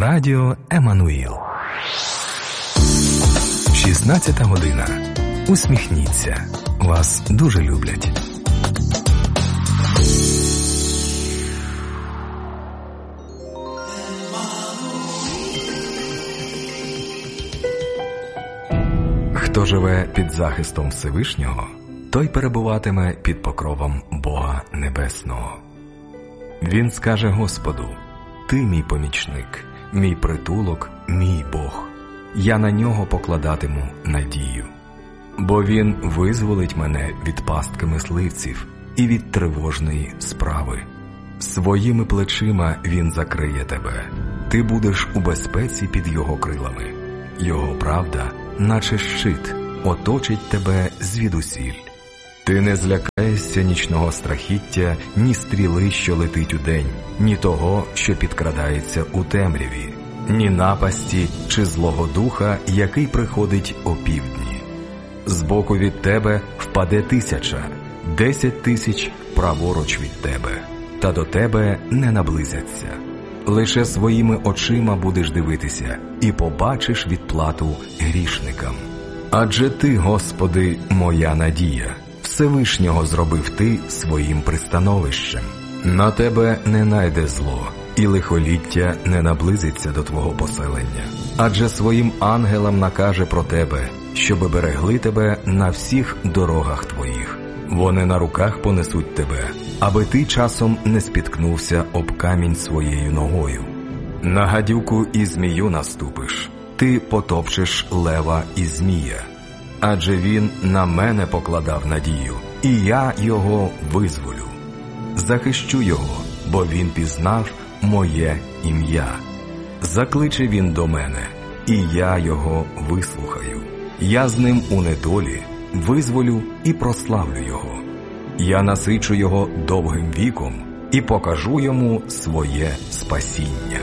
Радіо Еммануїл. 16 година. Усміхніться. Вас дуже люблять. Хто живе під захистом Всевишнього, той перебуватиме під покровом Бога Небесного. Він скаже Господу: «Ти мій помічник, мій притулок, мій Бог. Я на нього покладатиму надію. Бо він визволить мене від пастки мисливців і від тривожної справи. Своїми плечима він закриє тебе. Ти будеш у безпеці під його крилами. Його правда, наче щит, оточить тебе звідусіль. Ти не злякаєшся нічного страхіття, ні стріли, що летить удень, ні того, що підкрадається у темряві, ні напасті чи злого духа, який приходить опівдні. Збоку від тебе впаде 1000, 10 000 праворуч від тебе, та до тебе не наблизяться. Лише своїми очима будеш дивитися і побачиш відплату грішникам. Адже ти, Господи, моя надія. Всевишнього зробив ти своїм пристановищем. На тебе не найде зло, і лихоліття не наблизиться до твого поселення. Адже своїм ангелам накаже про тебе, щоби берегли тебе на всіх дорогах твоїх. Вони на руках понесуть тебе, аби ти часом не спіткнувся об камінь своєю ногою. На гадюку і змію наступиш, ти потопчеш лева і змія. Адже він на мене покладав надію, і я його визволю. Захищу його, бо він пізнав моє ім'я. Закличе він до мене, і я його вислухаю. Я з ним у недолі визволю і прославлю його. Я насичу його довгим віком і покажу йому своє спасіння.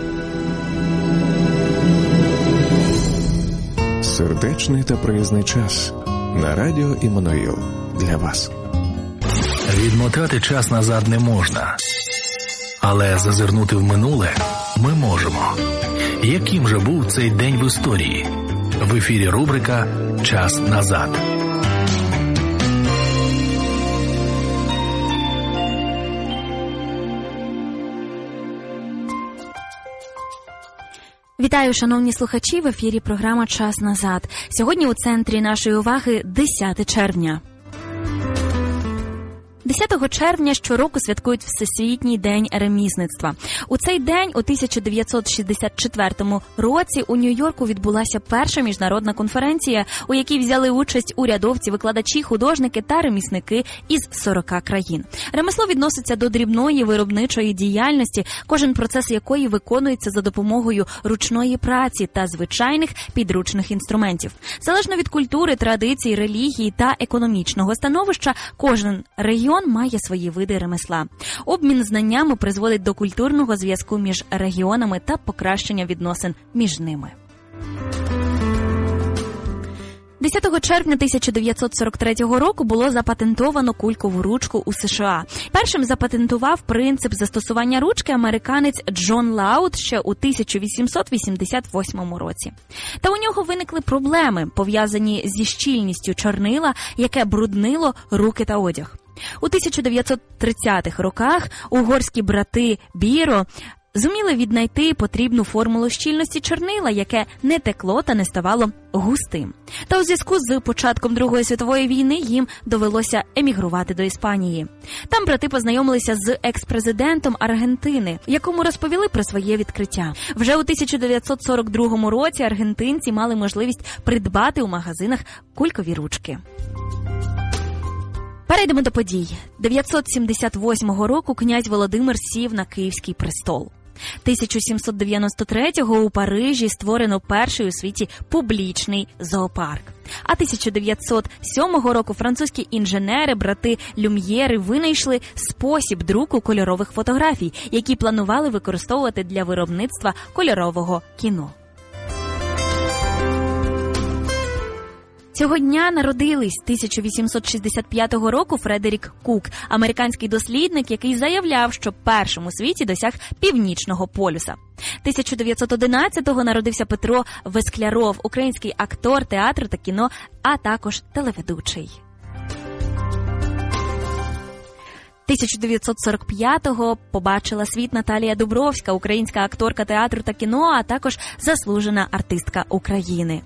Сердечний та приязний час на радіо Еммануїл для вас. Відмотати час назад не можна, але зазирнути в минуле ми можемо. Яким же був цей день в історії? В ефірі рубрика «Час назад». Вітаю, шановні слухачі, в ефірі програма «Час назад». Сьогодні у центрі нашої уваги 10 червня. 10 червня щороку святкують Всесвітній день ремісництва. У цей день, у 1964 році, у Нью-Йорку відбулася перша міжнародна конференція, у якій взяли участь урядовці, викладачі, художники та ремісники із 40 країн. Ремесло відноситься до дрібної виробничої діяльності, кожен процес якої виконується за допомогою ручної праці та звичайних підручних інструментів. Залежно від культури, традицій, релігії та економічного становища, кожен регіон має свої види ремесла. Обмін знаннями призводить до культурного зв'язку між регіонами та покращення відносин між ними. 10 червня 1943 року було запатентовано кулькову ручку у США. Першим запатентував принцип застосування ручки американець Джон Лаут ще у 1888 році. Та у нього виникли проблеми, пов'язані зі щільністю чорнила, яке бруднило руки та одяг. У 1930-х роках угорські брати Біро зуміли віднайти потрібну формулу щільності чорнила, яке не текло та не ставало густим. Та у зв'язку з початком Другої світової війни їм довелося емігрувати до Іспанії. Там брати познайомилися з екс-президентом Аргентини, якому розповіли про своє відкриття. Вже у 1942 році аргентинці мали можливість придбати у магазинах кулькові ручки. Перейдемо до подій. 978 року князь Володимир сів на Київський престол. 1793-го у Парижі створено перший у світі публічний зоопарк. А 1907 року французькі інженери, брати Люм'єри, винайшли спосіб друку кольорових фотографій, які планували використовувати для виробництва кольорового кіно. Цього дня народились 1865 року Фредерік Кук, американський дослідник, який заявляв, що першим у світі досяг північного полюса. 1911-го народився Петро Вескляров, український актор театру та кіно, а також телеведучий. 1945-го побачила світ Наталія Дубровська, українська акторка театру та кіно, а також заслужена артистка України.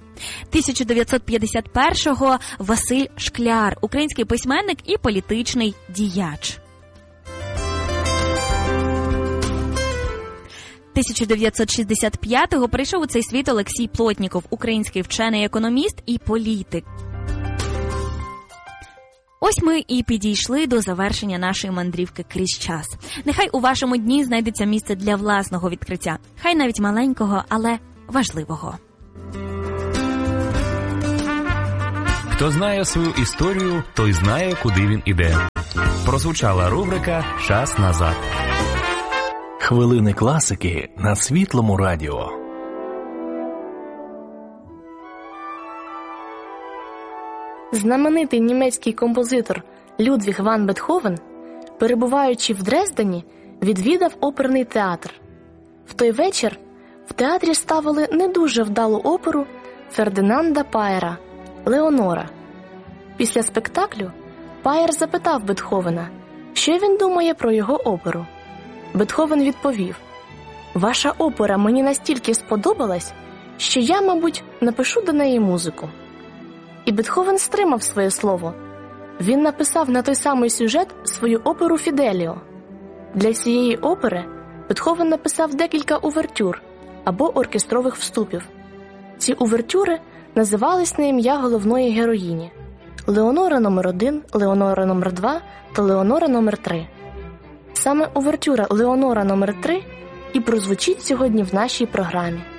1951-го Василь Шкляр, український письменник і політичний діяч. 1965-го прийшов у цей світ Олексій Плотніков, український вчений-економіст і політик. Ось ми і підійшли до завершення нашої мандрівки крізь час. Нехай у вашому дні знайдеться місце для власного відкриття. Хай навіть маленького, але важливого. Хто знає свою історію, той знає, куди він іде. Прозвучала рубрика «Час назад». Хвилини класики на Світлому радіо. Знаменитий німецький композитор Людвіг ван Бетховен, перебуваючи в Дрездені, відвідав оперний театр. В той вечір в театрі ставили не дуже вдалу оперу Фердинанда Пайера «Леонора». Після спектаклю Пайер запитав Бетховена, що він думає про його оперу. Бетховен відповів: «Ваша опера мені настільки сподобалась, що я, мабуть, напишу до неї музику». І Бетховен стримав своє слово. Він написав на той самий сюжет свою оперу «Фіделіо». Для всієї опери Бетховен написав декілька увертюр або оркестрових вступів. Ці увертюри називались на ім'я головної героїні – Леонора номер 1, Леонора номер 2 та Леонора номер 3. Саме увертюра Леонора номер 3 і прозвучить сьогодні в нашій програмі.